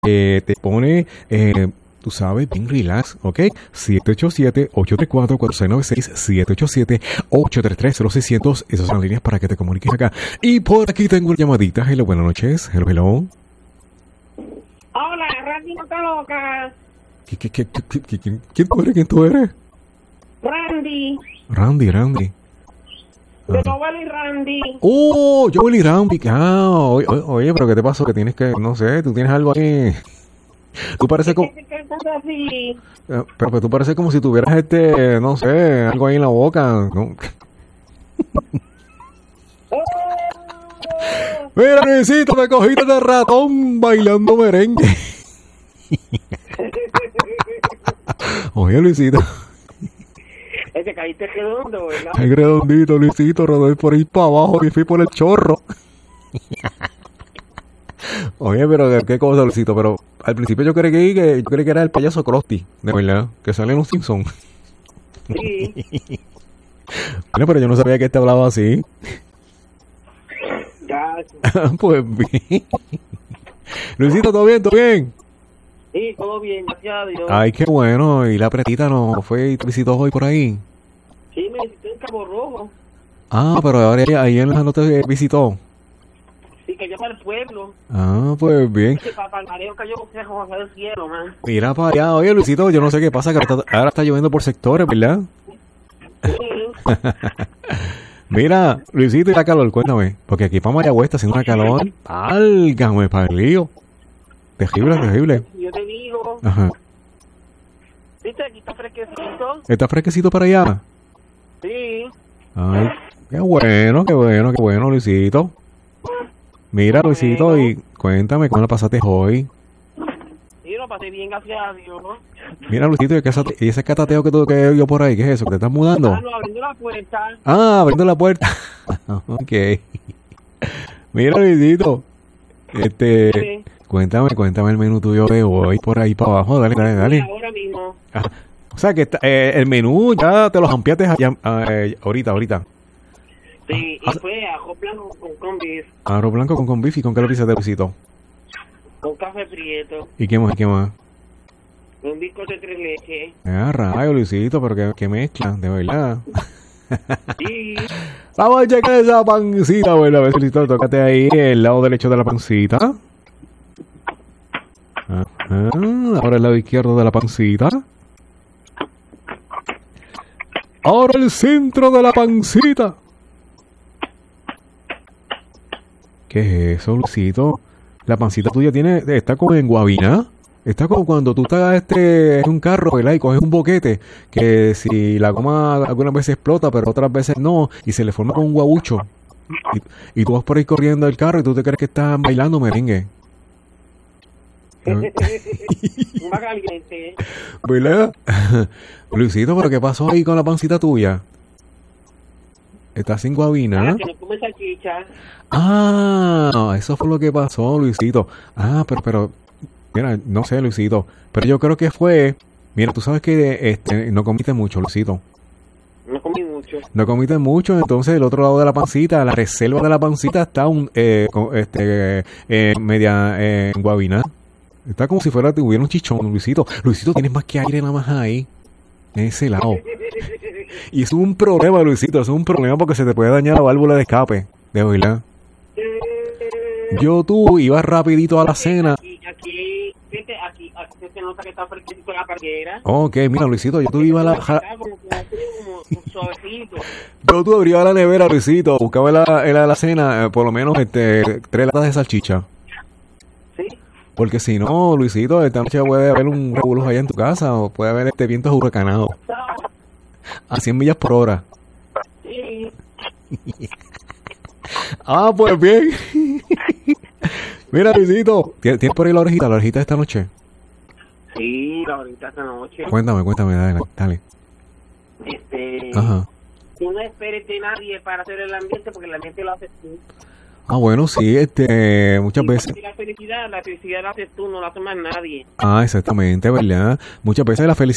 te pone, tú sabes, bien relax, ¿ok? 787-834-4696, 787-833-0600, esas son las líneas para que te comuniques acá. Y por aquí tengo una llamadita. Hello, buenas noches. Hello, hello. Hola, Randy no está loca. ¿Quién tú eres? ¿Quién tú eres? Randy. Randy. De Joel y Randy. Oh, Joel y Randy. Oye, pero ¿qué te pasó? Que tienes que, no sé, tú tienes algo ahí. Tú pareces como... así? Pero tú pareces como si tuvieras no sé, algo ahí en la boca, ¿no? Mira, Luisito, me cogiste de ratón bailando merengue. Oye, Luisito. Ese caíste redondo, ¿verdad? Ay, redondito, Luisito, rodé por ahí para abajo y fui por el chorro. Oye, pero qué cosa, Luisito, pero al principio yo creí que era el payaso Krusty, de verdad, que sale en los Simpsons. Sí. Bueno, pero yo no sabía que te hablaba así. Ya. Pues bien. Luisito, ¿todo bien? ¿Todo bien? Sí, todo bien, gracias a Dios. Ay, qué bueno. ¿Y la pretita no fue y te visitó hoy por ahí? Sí, me visité en Cabo Rojo. Ah, pero ahora ahí en la no te visitó. Sí, que yo para el pueblo. Ah, pues bien. Ese papamareo cayó con José del cielo, man. Mira para allá. Oye, Luisito, yo no sé qué pasa, que ahora está lloviendo por sectores, ¿verdad? Sí. Mira, Luisito, y la calor, cuéntame. Porque aquí para Mayagüez está haciendo una calor. ¡Álgame, palío! Terrible. Yo te digo. Ajá. ¿Viste? Aquí está fresquecito. ¿Está fresquecito para allá? Sí. Ay, qué bueno, Luisito. Mira, Luisito, y cuéntame, ¿cómo la pasaste hoy? Sí, lo pasé bien, gracias a Dios. Mira, Luisito, ¿y ese catateo que yo por ahí? ¿Qué es eso? ¿Que te estás mudando? No, abriendo la puerta. Ah, abriendo la puerta. Ok. Mira, Luisito, Sí. cuéntame el menú tuyo de hoy por ahí para abajo. Dale. Ahora mismo. Ah, o sea que el menú ya te lo ampliaste allá, ahorita. Sí, y fue arroz blanco con beef, Arroz blanco con beef, ¿y con qué lo pisaste, Luisito? con café prieto, ¿Y qué más? un bizcocho de 3 leches. Ah, rayo, Luisito, pero qué mezcla, de verdad. Sí. Vamos a checar esa pancita, bueno, a ver, Luisito, tócate ahí el lado derecho de la pancita. Ahora el lado izquierdo de la pancita. Ahora el centro de la pancita. ¿Qué es eso, Luisito? La pancita tuya está como en guabina. Está como cuando tú estás en un carro, ¿verdad? Y coges un boquete, que si la goma algunas veces explota, pero otras veces no, y se le forma como un guabucho. Y tú vas por ahí corriendo el carro y tú te crees que estás bailando merengue. Más caliente. ¿Verdad? Luisito, ¿pero qué pasó ahí con la pancita tuya? ¿Estás sin guabina? Que no come salchicha. Ah, eso fue lo que pasó, Luisito. Ah, pero mira, no sé, Luisito, pero yo creo que fue, mira, tú sabes que no comiste mucho, Luisito. No comí mucho. No comiste mucho, entonces el otro lado de la pancita, la reserva de la pancita está media en guabina. Está como si tuviera un chichón, Luisito. Luisito, tienes más que aire nada más ahí, en ese lado. Y es un problema, Luisito, es un problema porque se te puede dañar la válvula de escape, de verdad. Tú ibas rapidito a la cena. Aquí se nota que está fresquecito la parguera. Ok, mira, Luisito, tú ibas a la... Suavecito. Tú abrías la nevera, Luisito, buscaba en la cena por lo menos 3 latas de salchicha. Sí. Porque si no, Luisito, esta noche puede haber un revolú allá en tu casa o puede haber vientos huracanados a 100 millas por hora. Sí. Ah, pues bien. Mira, Luisito, ¿tienes por ahí la orejita de esta noche? Sí, ahorita esta noche. Cuéntame, dale. Ajá. Tú no esperes de nadie para hacer el ambiente, porque el ambiente lo haces tú. Ah, bueno, sí, muchas veces. La felicidad la haces tú, no la hace más nadie. Ah, exactamente, ¿verdad? Muchas veces la felicidad